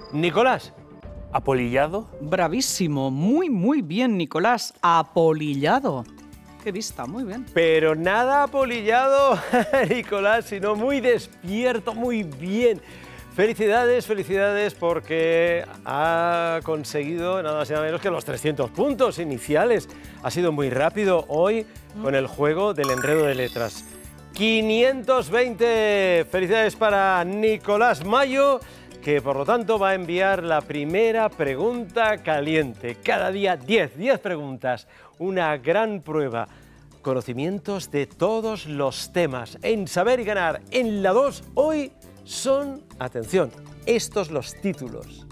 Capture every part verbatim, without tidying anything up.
Nicolás. ¿Apolillado? Bravísimo, muy, muy bien, Nicolás. Apolillado. Qué vista, muy bien. Pero nada apolillado, Nicolás, sino muy despierto, muy bien. Felicidades, felicidades, porque ha conseguido nada más y nada menos que los trescientos puntos iniciales. Ha sido muy rápido hoy con el juego del enredo de letras. quinientos veinte. Felicidades para Nicolás Mayo, que por lo tanto va a enviar la primera pregunta caliente. Cada día diez, diez preguntas, una gran prueba. Conocimientos de todos los temas. En Saber y Ganar, en la dos, hoy son, atención, estos los títulos.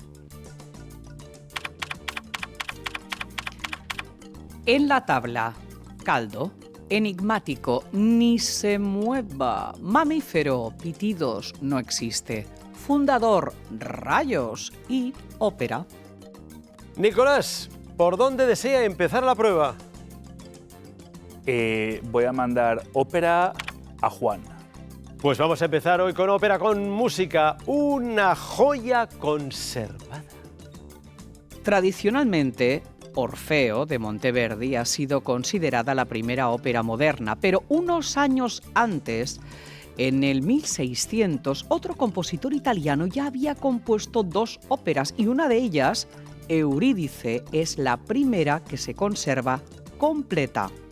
En la tabla, caldo, enigmático, ni se mueva, mamífero, pitidos, no existe. Fundador, rayos y ópera. Nicolás, ¿por dónde desea empezar la prueba? Eh, voy a mandar ópera a Juan. Pues vamos a empezar hoy con ópera, con música, una joya conservada. Tradicionalmente, Orfeo de Monteverdi ha sido considerada la primera ópera moderna, pero unos años antes, en el mil seiscientos, otro compositor italiano ya había compuesto dos óperas y una de ellas, Eurídice, es la primera que se conserva completa.